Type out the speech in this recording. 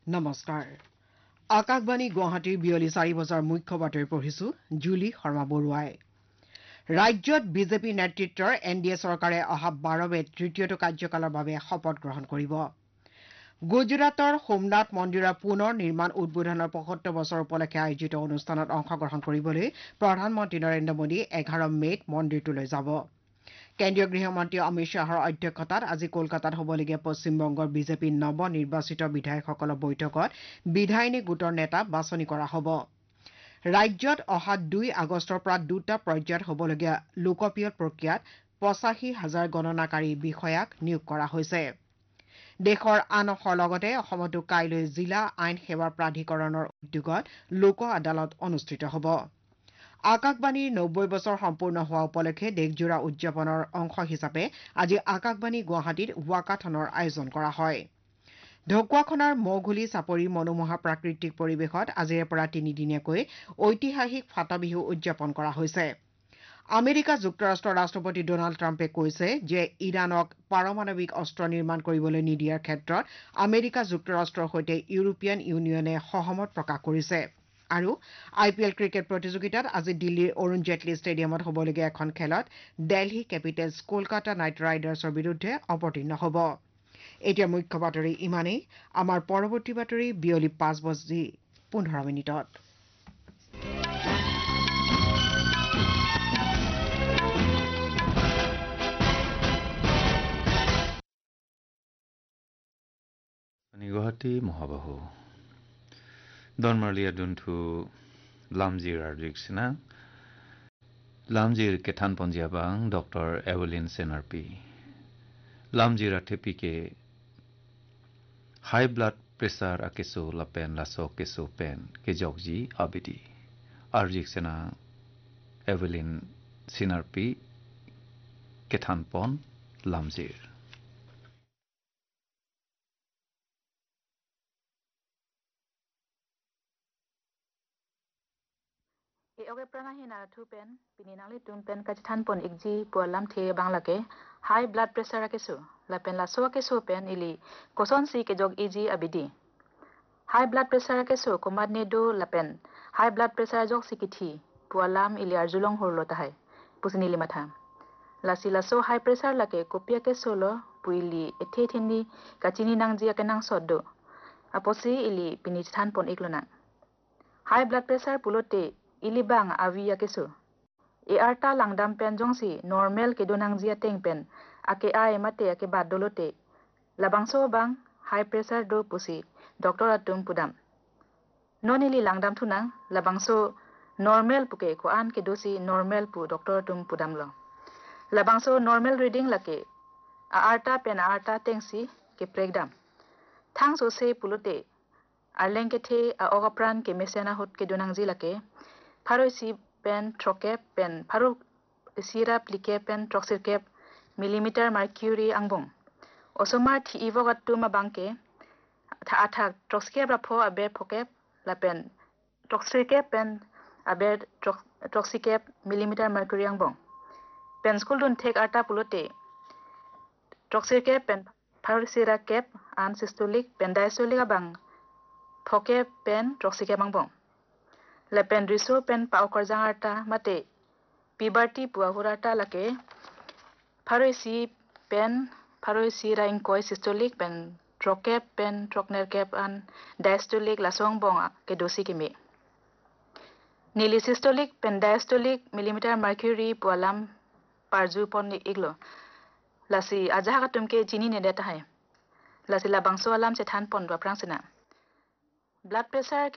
নমস্কাৰ আকাশবাণী গুৱাহাটীৰ বিয়লি 4 বজাৰ মুখ্য বাতৰি পঢ়িছো জুলি শৰ্মা বৰুৱাই ৰাজ্যত বিজেপি নেতৃত্বৰ এনডিএ চৰকাৰে অহা 12 মেত তৃতীয়টো কাৰ্যকালৰ বাবে শপত গ্ৰহণ কৰিব গুজৰাটৰ সোমনাথ মন্দিৰৰ পুনৰ নিৰ্মাণ উদ্বোধনৰ 75 বছৰ উপলক্ষে আয়োজিত অনুষ্ঠানত অংশগ্ৰহণ কৰিবলৈ প্ৰধানমন্ত্ৰী নৰেন্দ্ৰ মোদী 11 মেত মন্দিৰটোলৈ যাব কেন্দ্ৰীয় গৃহমন্ত্ৰী অমিত শ্বাহৰ অধ্যক্ষতাত আজি কলকাতাত হ'বলগীয়া পশ্চিমবংগৰ বিজেপি নৱনিৰ্বাচিত বিধায়কসকলৰ বৈঠকত বিধায়িনী গোটৰ নেতা বাছনি কৰা হ'ব ৰাজ্যত অহা 2 আগষ্টৰ পৰা দুটা পৰ্যায়ত হ'বলগীয়া লোকপিয়ল প্ৰক্ৰিয়াত 85,000 গণনাকাৰী বিষয়াক নিয়োগ কৰা হৈছে দেশৰ আন অংশৰ লগতে অসমতো কাইলৈ জিলা আইন সেৱা প্ৰাধিকৰণৰ উদ্যোগত লোক আদালত অনুষ্ঠিত হ'ব আকাশবাণীৰ 90 বছৰ সম্পূৰ্ণ হোৱা উপলক্ষে দেশজোৰা উদযাপনৰ অংশ হিচাপে আজি আকাশবাণী গুৱাহাটীত ৱাকাথনৰ আয়োজন কৰা হয় ঢকুৱাখনাৰ মৌঘুলি চাপৰি মনোমোহা প্ৰাকৃতিক পৰিৱেশত আজিৰে পৰা তিনিদিনীয়াকৈ ঐতিহাসিক ফাটা বিহু উদযাপন কৰা হৈছে আমেৰিকা যুক্তৰাষ্ট্ৰৰ ৰাষ্ট্ৰপতি ডোনাল্ড ট্ৰাম্পে কৈছে যে ইৰাণক পাৰমাণৱিক অস্ত্ৰ নিৰ্মাণ কৰিবলৈ নিদিয়াৰ ক্ষেত্ৰত আমেৰিকা যুক্তৰাষ্ট্ৰৰ সৈতে ইউৰোপীয়ান ইউনিয়নে সহমত প্ৰকাশ কৰিছে আৰু আইপিএল ক্ৰিকেট প্ৰতিযোগিতাত আজি দিল্লীৰ অৰুণ জেটলী ষ্টেডিয়ামত হ'বলগীয়া এখন খেলত দিল্লী কেপিটেলছ কলকাতা নাইট ৰাইডাৰ্ছৰ বিৰুদ্ধে অৱতীৰ্ণ হ'ব এতিয়া মুখ্য বাতৰি ইমানেই আমাৰ পৰৱৰ্তী বাতৰি বিয়লি 5:15 Guwahati Mohabahu Don Marlia Duntu Lamjir Arjiksina Lamjir Ketan Ponjabang Dr. Evelyn Senarpi Lamjir Atepike High blood pressure akeso lapen laso keso pen kejogji abidi Arjiksina Evelyn Senarpi Ketan Pon Lamjir Oke pranahina thu pen pininali tum pen kachan pon ikji pualam the banglake high blood pressure akesu la pen la so akesu pen ili koson si ke jog iji abidi high blood pressure akesu komad ne do la pen high blood pressure jog sikithi pualam ili arjulong horlo tahai pusini limatha la sila so high pressure lake kopia ke solo puili ethe thendi kachini nangji akenang soddo aposi ili pinichan pon iklona high blood pressure pulote ilibang awi akesu e arta langdam pen jongsi normal ke donang jia teng pen ake ai mate ake badolote labangso bang high pressure do pusi doctor atum pudam nonili langdam thunang labangso normal puke ko an ke dosi normal pu doctor atum pudam lo labangso normal reading lake a arta pen arta tengsi ke pregdam thang so se pulote arleng ke the a ogapran ke mesena hot ke donang ji lake Paroisi pen trokep pen paru sirap like pen troxirkep millimeter mercury angbong osomar thi ivogattu mabangke tha athak troxkep rapho abe phokep la pen troxirkep pen abe troxikep millimeter mercury angbong pen school dun thek arta pulote troxirkep pen paru sirakep an systolic pen diastolic abang phokep pen troxikep angbong la pen riso pen pau korjang arta mate puberty puahurata lake pharoisi pen pharoisi rain koi systolic pen trokep pen trokner kep an diastolic lasong bong ke dosi kime nili systolic pen diastolic millimeter mercury pualam parju pon iglo lasi ajaha tumke chini ne deta hai lasi la bangso alam se than pon wa prangsena blood pressure